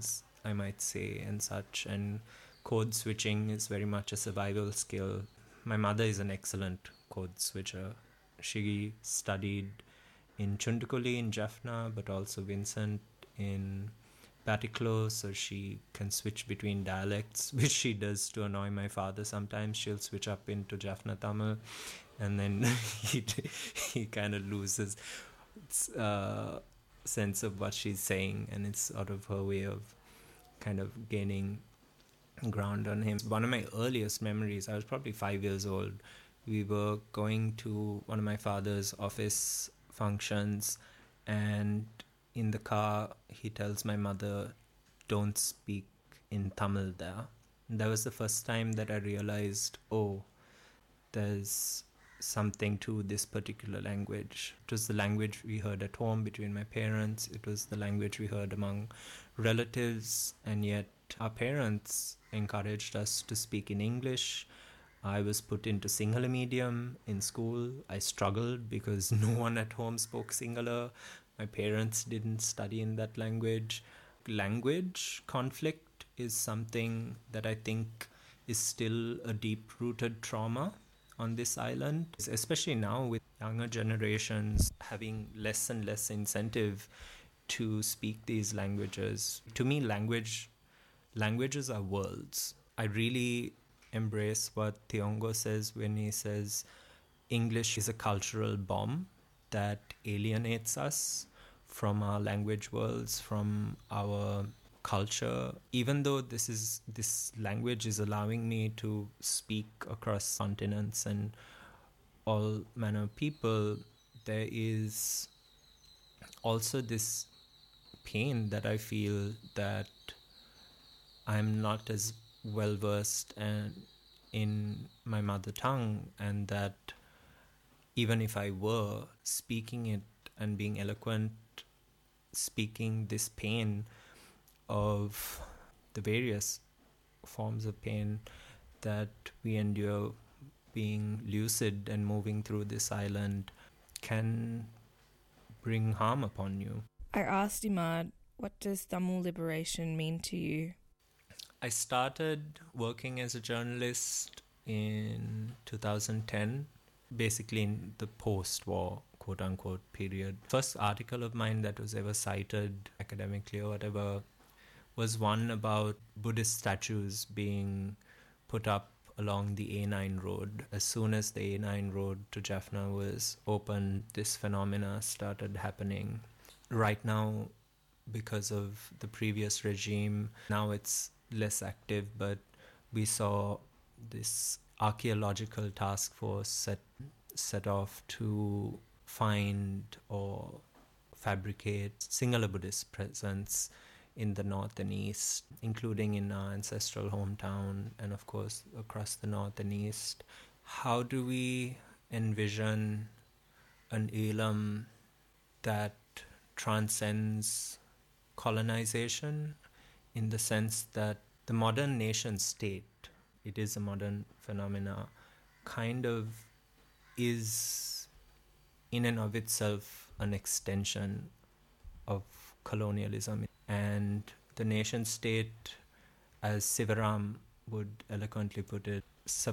things, I might say, and such. And code switching is very much a survival skill. My mother is an excellent code switcher. She studied in Chundakuli in Jaffna, but also Vincent in Patiklo, so she can switch between dialects, which she does to annoy my father sometimes. She'll switch up into Jaffna Tamil, and then he kind of loses sense of what she's saying, and it's sort of her way of kind of gaining ground on him. One of my earliest memories, I was probably 5 years old. We were going to one of my father's office functions, and in the car he tells my mother, don't speak in Tamil there. And that was the first time that I realized, oh, there's something to this particular language. It was the language we heard at home between my parents. It was the language we heard among relatives, and yet our parents encouraged us to speak in English. I was put into Sinhala medium in school. I struggled because no one at home spoke Sinhala. My parents didn't study in that language. Language conflict is something that I think is still a deep-rooted trauma on this island, especially now with younger generations having less and less incentive to speak these languages. To me, languages are worlds. I really embrace what Thiongo says when he says English is a cultural bomb that alienates us from our language worlds, from our culture. Even though this language is allowing me to speak across continents and all manner of people, there is also this pain that I feel that I'm not as well versed in my mother tongue, and that even if I were speaking it and being eloquent, speaking this pain of the various forms of pain that we endure being lucid and moving through this island, can bring harm upon you. I asked Imad, what does Tamil liberation mean to you? I started working as a journalist in 2010, basically in the post-war, quote-unquote, period. First article of mine that was ever cited academically or whatever was one about Buddhist statues being put up along the A9 road. As soon as the A9 road to Jaffna was opened, this phenomena started happening. Right now, because of the previous regime, now it's less active, but we saw this archaeological task force set off to find or fabricate Sinhala Buddhist presence in the north and east, including in our ancestral hometown and of course across the north and east. How do we envision an Elam that transcends colonization, in the sense that the modern nation state, it is a modern phenomena, kind of is in and of itself an extension of colonialism. And the nation state, as Sivaram would eloquently put it,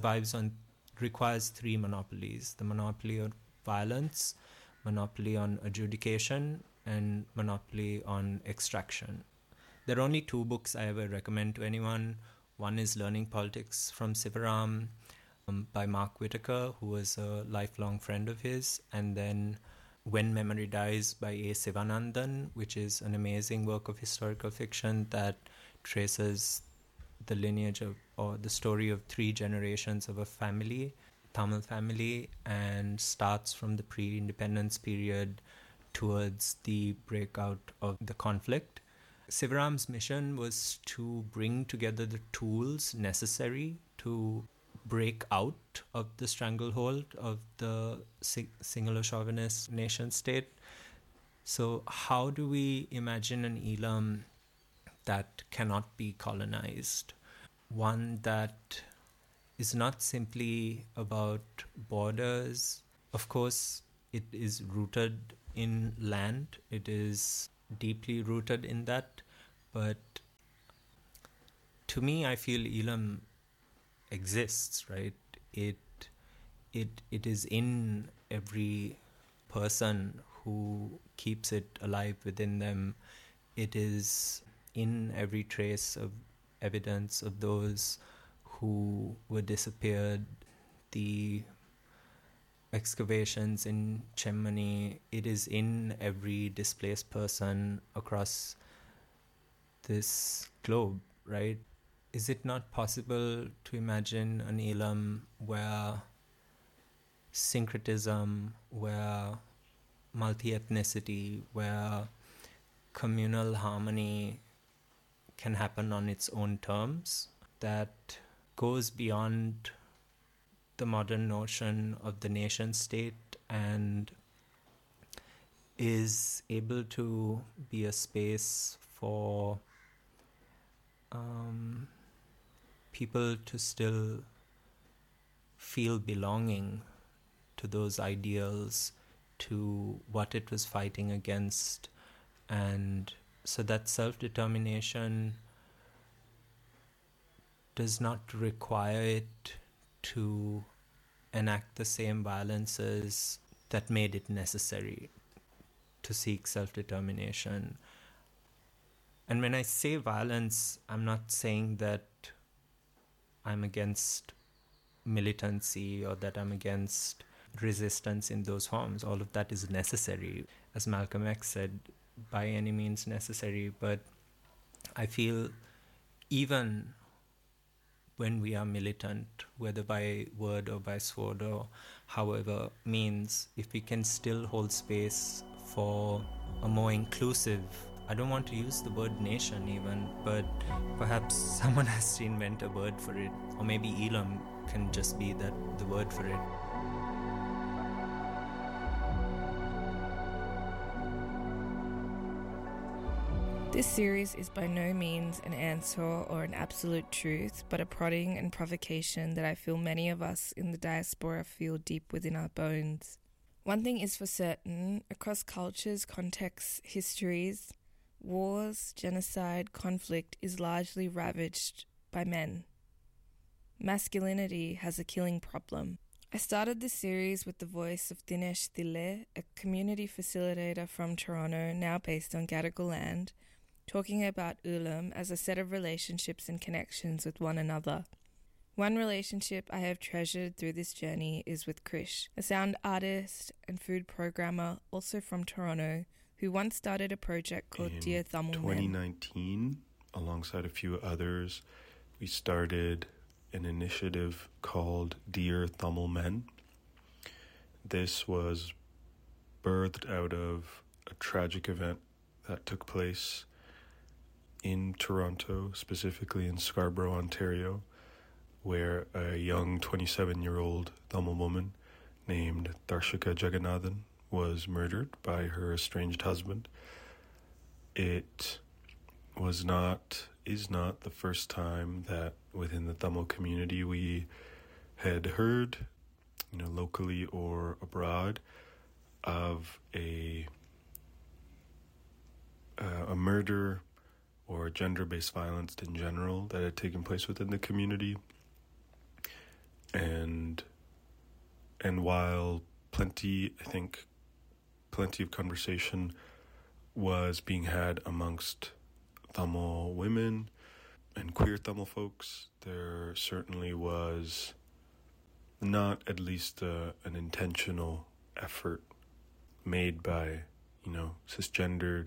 requires three monopolies: the monopoly on violence, monopoly on adjudication, and monopoly on extraction. There are only two books I ever recommend to anyone. One is Learning Politics from Sivaram by Mark Whitaker, who was a lifelong friend of his, and then When Memory Dies by A. Sivanandan, which is an amazing work of historical fiction that traces the lineage of, or the story of 3 generations of a family, Tamil family, and starts from the pre-independence period towards the breakout of the conflict. Sivaram's mission was to bring together the tools necessary to break out of the stranglehold of the Sinhala chauvinist nation state. So how do we imagine an Elam that cannot be colonized? One that is not simply about borders. Of course, it is rooted in land. It is deeply rooted in that. But to me, I feel Elam exists, right? It it is in every person who keeps it alive within them. It is in every trace of evidence of those who were disappeared, the excavations in Chemmani. It is in every displaced person across this globe, right? Is it not possible to imagine an Elam where syncretism, where multi-ethnicity, where communal harmony can happen on its own terms, that goes beyond the modern notion of the nation state and is able to be a space for people to still feel belonging to those ideals, to what it was fighting against. And so that self-determination does not require it to enact the same violences that made it necessary to seek self-determination. And when I say violence, I'm not saying that I'm against militancy or that I'm against resistance in those forms. All of that is necessary, as Malcolm X said, by any means necessary. But I feel even when we are militant, whether by word or by sword or however means, if we can still hold space for a more inclusive, I don't want to use the word nation even, but perhaps someone has to invent a word for it, or maybe Elam can just be the word for it. This series is by no means an answer or an absolute truth, but a prodding and provocation that I feel many of us in the diaspora feel deep within our bones. One thing is for certain, across cultures, contexts, histories, wars, genocide, conflict is largely ravaged by men. Masculinity has a killing problem. I started this series with the voice of Dinesh Dille, a community facilitator from Toronto, now based on Gadigal land, talking about Ulam as a set of relationships and connections with one another. One relationship I have treasured through this journey is with Krish, a sound artist and food programmer also from Toronto, who once started a project called Dear Tamil Men. In 2019, alongside a few others, we started an initiative called Dear Tamil Men. This was birthed out of a tragic event that took place in Toronto, specifically in Scarborough, Ontario, where a young 27-year-old Tamil woman named Darshika Jagannathan was murdered by her estranged husband. It is not the first time that within the Tamil community we had heard, locally or abroad, of a murder or gender-based violence in general that had taken place within the community. And while plenty of conversation was being had amongst Tamil women and queer Tamil folks, there certainly was not at least an intentional effort made by, cisgendered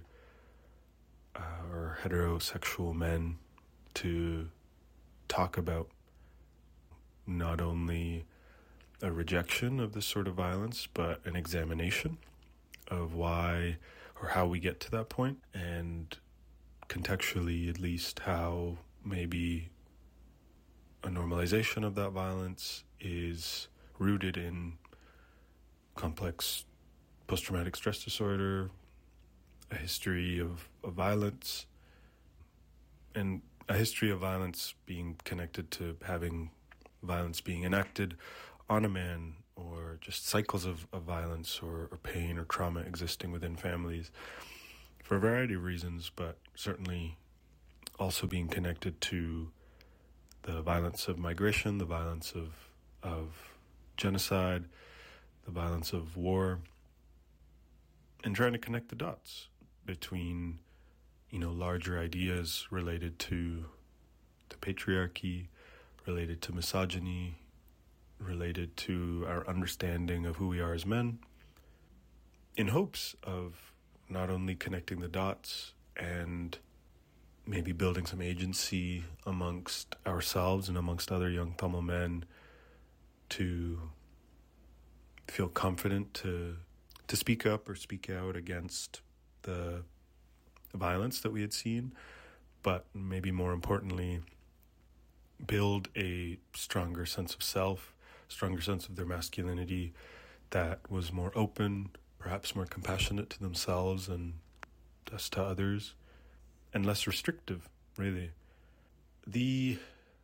or heterosexual men to talk about not only a rejection of this sort of violence, but an examination of why or how we get to that point, and contextually at least how maybe a normalization of that violence is rooted in complex post-traumatic stress disorder, a history of violence, and a history of violence being connected to having violence being enacted on a man, or just cycles of violence or pain or trauma existing within families for a variety of reasons, but certainly also being connected to the violence of migration, the violence of genocide, the violence of war, and trying to connect the dots between, larger ideas related to the patriarchy, related to misogyny, related to our understanding of who we are as men, in hopes of not only connecting the dots and maybe building some agency amongst ourselves and amongst other young Tamil men to feel confident to speak up or speak out against the violence that we had seen, but maybe more importantly, build a stronger sense of self, stronger sense of their masculinity that was more open, perhaps more compassionate to themselves and thus to others, and less restrictive, really. The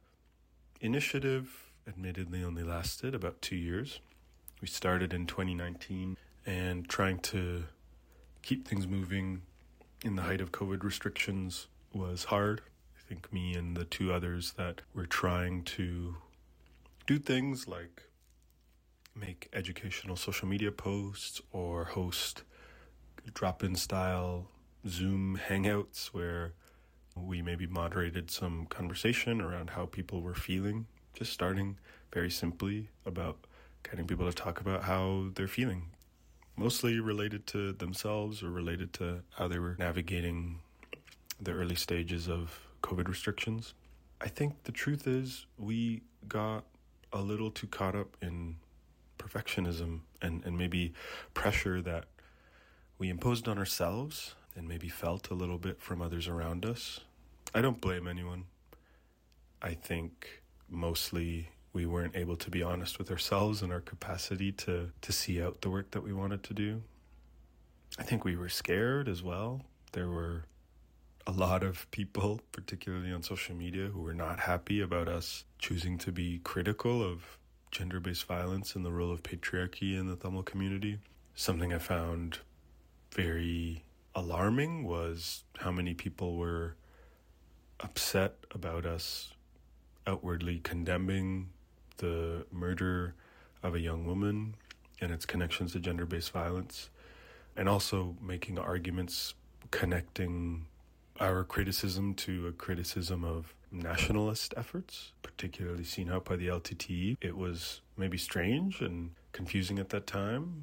initiative admittedly only lasted about 2 years. We started in 2019, and trying to keep things moving in the height of COVID restrictions was hard. I think me and the two others that were trying to do things like make educational social media posts or host drop-in style Zoom hangouts where we maybe moderated some conversation around how people were feeling, just starting very simply about getting people to talk about how they're feeling, mostly related to themselves or related to how they were navigating the early stages of COVID restrictions. I think the truth is we got a little too caught up in perfectionism and maybe pressure that we imposed on ourselves and maybe felt a little bit from others around us. I don't blame anyone. I think mostly we weren't able to be honest with ourselves and our capacity to see out the work that we wanted to do. I think we were scared as well. There were a lot of people, particularly on social media, who were not happy about us choosing to be critical of gender-based violence and the role of patriarchy in the Tamil community. Something I found very alarming was how many people were upset about us outwardly condemning the murder of a young woman and its connections to gender-based violence, and also making arguments connecting our criticism to a criticism of nationalist efforts, particularly seen out by the LTTE. It was maybe strange and confusing at that time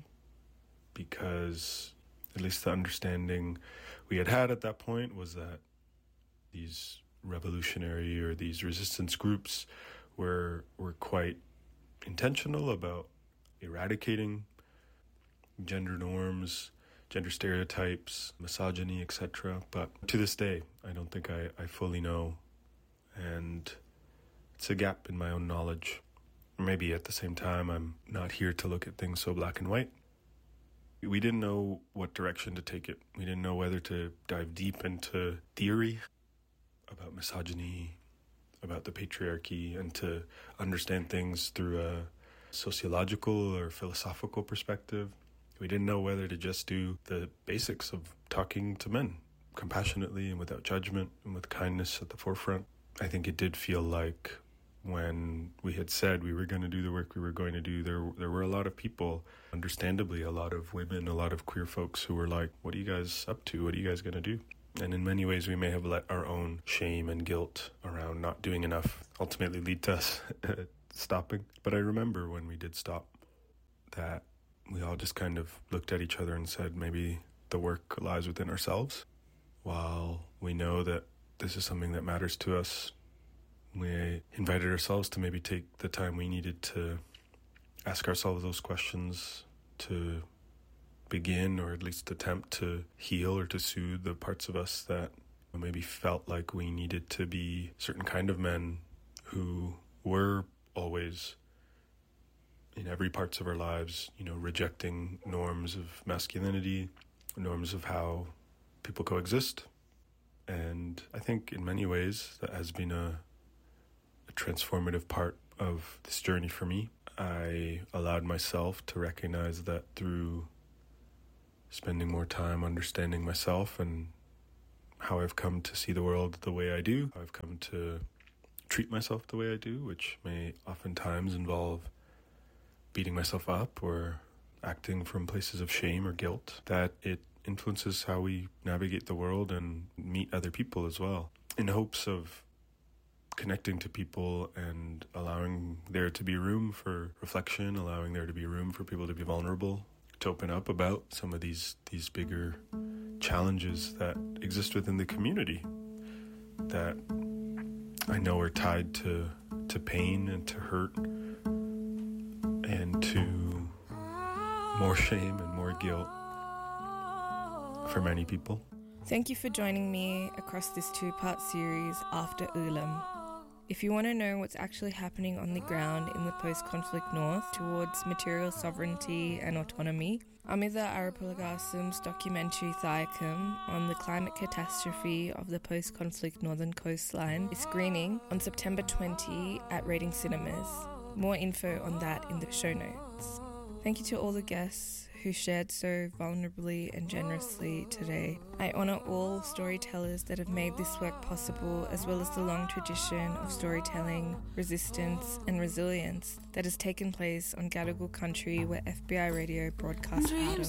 because at least the understanding we had at that point was that these revolutionary or these resistance groups were quite intentional about eradicating gender norms, gender stereotypes, misogyny, etc. But to this day, I don't think I fully know, and it's a gap in my own knowledge. Maybe at the same time, I'm not here to look at things so black and white. We didn't know what direction to take it. We didn't know whether to dive deep into theory about misogyny, about the patriarchy, and to understand things through a sociological or philosophical perspective. We didn't know whether to just do the basics of talking to men compassionately and without judgment and with kindness at the forefront. I think it did feel like when we had said we were going to do the work we were going to do, there were a lot of people, understandably a lot of women, a lot of queer folks who were like, what are you guys up to? What are you guys going to do? And in many ways, we may have let our own shame and guilt around not doing enough ultimately lead to us stopping. But I remember when we did stop that we all just kind of looked at each other and said, maybe the work lies within ourselves. While we know that this is something that matters to us, we invited ourselves to maybe take the time we needed to ask ourselves those questions, to begin or at least attempt to heal or to soothe the parts of us that maybe felt like we needed to be certain kind of men who were always in every parts of our lives, rejecting norms of masculinity, norms of how people coexist. And I think in many ways that has been a transformative part of this journey for me. I allowed myself to recognize that through spending more time understanding myself and how I've come to see the world the way I do, I've come to treat myself the way I do, which may oftentimes involve beating myself up or acting from places of shame or guilt, that it influences how we navigate the world and meet other people as well, in hopes of connecting to people and allowing there to be room for reflection, allowing there to be room for people to be vulnerable, to open up about some of these bigger challenges that exist within the community that I know are tied to pain and to hurt and to more shame and more guilt for many people. Thank you for joining me across this 2-part series after Ulam. If you want to know what's actually happening on the ground in the post-conflict North towards material sovereignty and autonomy, Amida Arapalagasum's documentary Thayakam on the climate catastrophe of the post-conflict northern coastline is screening on September 20 at Rating Cinemas. More info on that in the show notes. Thank you to all the guests who shared so vulnerably and generously today. I honour all storytellers that have made this work possible, as well as the long tradition of storytelling, resistance and resilience that has taken place on Gadigal country where FBI radio broadcasts out of.